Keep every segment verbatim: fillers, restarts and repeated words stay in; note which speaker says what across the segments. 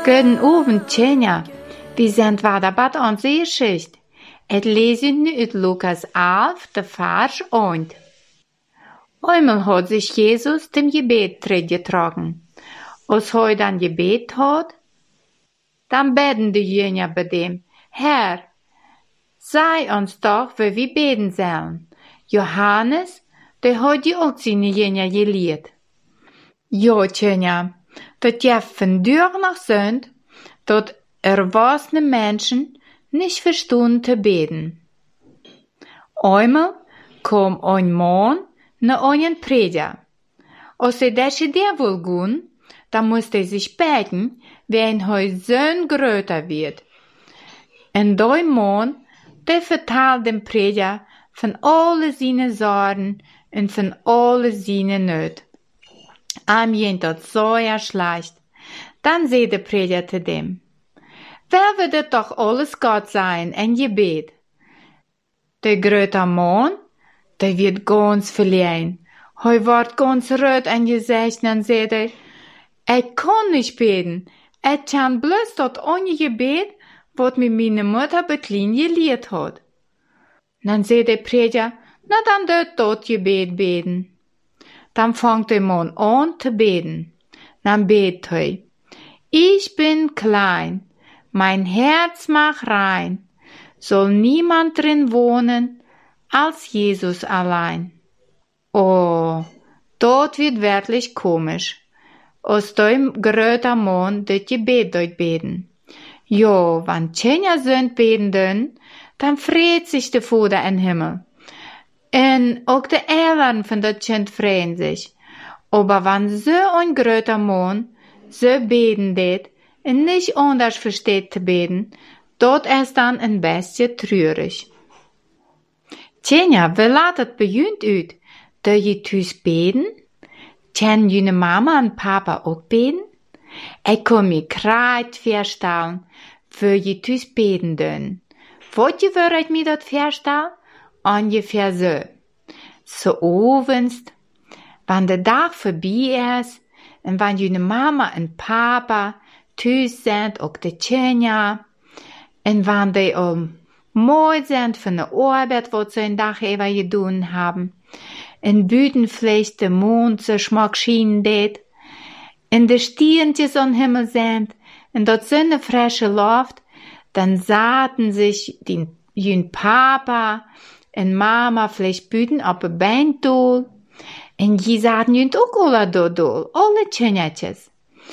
Speaker 1: Guten Abend, Tjenja. Wir sind weiter bei unserer Geschichte. Et lesen nu uit Lukas elf, de Vers eins. Einmal hat sich Jesus dem Gebet getragen. Als er dann Gebet hat, dann beten die Jünger bei dem, Herr, sei uns doch, wie wir beten sollen. Johannes, der hat die auch seine Jünger gelehrt. Ja, Tjenja, dat je vandaag nog sind, dat erwachsene Menschen nicht verstehen zu beten. Einmal kam ein Mann nach einen Prediger. Als er das der wohl gehen, dann musste er sich beten, wie ein Haus so größer wird. Und der Mann, der vertelt dem Prediger von alle seine Sorgen und von alle seine Nöte. Am jent dat so ja schlecht. Dann seh der Prediger zu dem. Wer wird het doch alles Gott sein, ein Gebet? Der größte Mann, der wird ganz verliehen. Hei wird ganz rot an Gesicht, dann seht er, er kann nicht beten. Er kann bloß dort ohne Gebet, was mir meine Mutter betlin gelehrt hat. Dann seht der Prediger, na dann dort dort Gebet beten. Dann fängt der Mann an zu beten. Dann betet er. Ich bin klein, mein Herz macht rein, soll niemand drin wohnen, als Jesus allein. Oh, dort wird wirklich komisch. Aus dem größten Mann das Gebet dort beten. Jo, wenn Tjenja sind beten dürfen, dann freut sich der Vater im Himmel. En ook de Eltern von dat Kind freuen sich. Aber wenn so ein größer Mann so beten det und nicht anders versteht zu beten, dort ist dann ein bisschen traurig. Tjenja, wie laat het bij junt uit? Dat je thuis beten? Ken jene Mama und Papa ook beten? Ik kan me krijt voorstellen, voor je thuis beten doen. Wat je wil ik me dat voorstellen? Ungefähr so. So abends, wenn der Tag vorbei ist, und wenn deine Mama und Papa thuis sind, auch die Tjenja, und wenn die um mooi sind von der Arbeit, was sie den Tag über getan haben, und büten vielleicht der Mond so schmack schien det, und die Stierntjes am Himmel sind, und dort so eine frische Luft, dann sahen sich die jün Papa en Mama vielleicht büten op een bijntool. En die zaten junt ook alle doodol, alle tjenjatjes.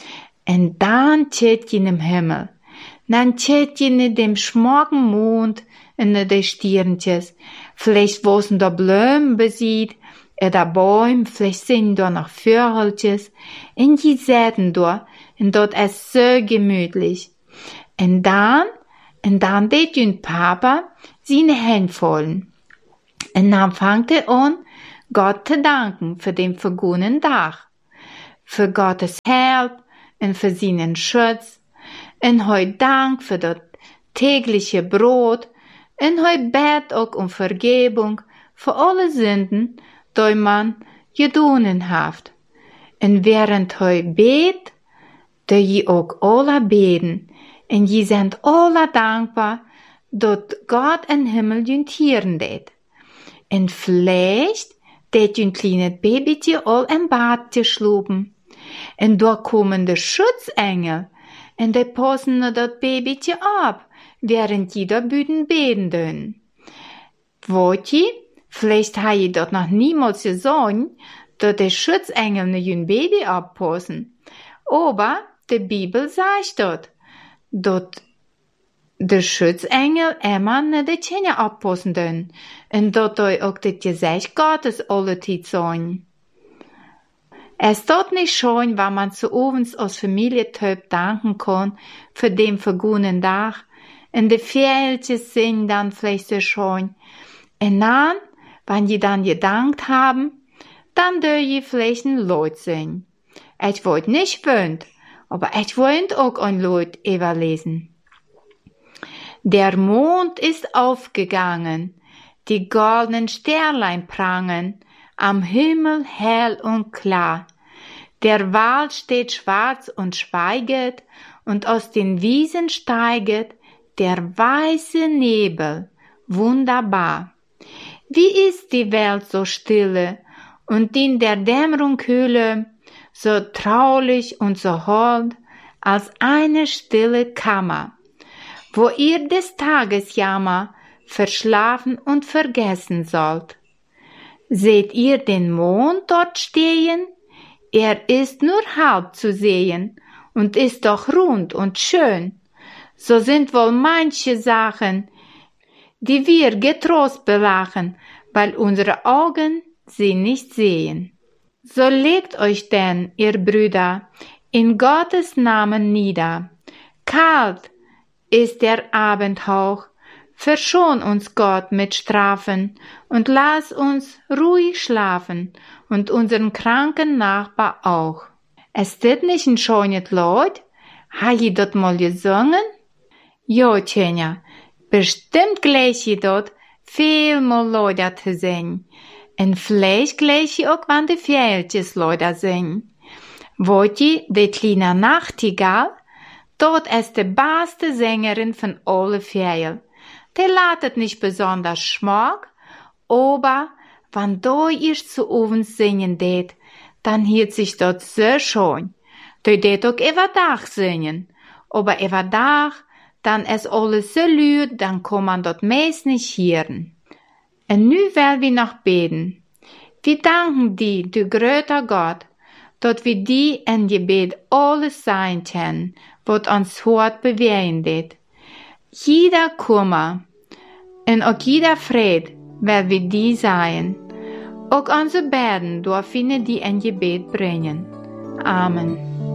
Speaker 1: En dan tjet je in dem Himmel. Dan tjet je in dem schmacken Mond en de stierntjes. Vielleicht wosen da Blumen besiet, oder Bäume, vielleicht sind da noch Vögeltjes. En die zaten da, en dort ist so gemütlich. En dan, en dan deed junt Papa seine Hände vollen. Und dann fängt er an, Gott zu danken für den vergangenen Tag, für Gottes Hilfe und für seinen Schutz, und heute Dank für das tägliche Brot, und heute bet auch um Vergebung für alle Sünden, die man getan hat. Und während heute bet, die je auch alle beten, und je sind alle dankbar, dass Gott im Himmel juntieren det. En vielleicht det ein kleines Babytje all im Bad geschlafen. En da kommen de Schutzengel, en die passen na dat Babytje ab, während die da büten beten dün. Wollt je, vielleicht ha je dort noch niemals gesagt, dass die Schutzengel na jün Baby abpassen. Aber die Bibel sagt dort, dass de Schutzengel immer na de Tjenja abpassen dün, en dat hij ook dit Gesicht Gottes alle tijd zijn. Es ist dort nicht schön, wenn man zu abends als Familientyp danken kann für den vergangenen Tag, und die Vögeltjes singen dann vielleicht so schön. Und dann, wenn die dann gedankt haben, dann dürfen die vielleicht ein Lied singen. Ich wollte nicht wöhnt, aber ich wollte auch ein Lied überlesen. Der Mond ist aufgegangen, die goldenen Sternlein prangen, am Himmel hell und klar. Der Wald steht schwarz und schweiget, und aus den Wiesen steiget der weiße Nebel, wunderbar. Wie ist die Welt so stille und in der Dämmerunghöhle so traulich und so hold als eine stille Kammer, wo ihr des Tages Jammer verschlafen und vergessen sollt. Seht ihr den Mond dort stehen? Er ist nur halb zu sehen und ist doch rund und schön. So sind wohl manche Sachen, die wir getrost belachen, weil unsere Augen sie nicht sehen. So legt euch denn, ihr Brüder, in Gottes Namen nieder. Kalt ist der Abendhauch, verschon uns Gott mit Strafen und lass uns ruhig schlafen und unseren kranken Nachbar auch. Es dit nicht ein schönes Lied? Ha je dort mal gesungen? Jo, Tjenja, bestimmt gleich je dort viel mal Lieder zu singen. En vielleicht gleich je auch, wann die Vögeltjes Lieder singen. Wollt je, die kleine Nachtigall? Dort ist die beste Sängerin von alle Vögel. Die latet nicht besonders schmack, aber wenn da ihr zu uns singen det, dann hielt sich dort so schön. Die det auch über Dach singen, aber über Dach, dann ist alles so laut, dann kann man dort meist nicht hören. Und nu will wir noch beten. Wir danken dir, du größter Gott, dort wir die in Gebet alles sein können, was uns Hort bewegen det. Jeder Kummer und auch jeder Fried will wir die sein. Auch unsere Bärden dürfen die in Gebet bringen. Amen.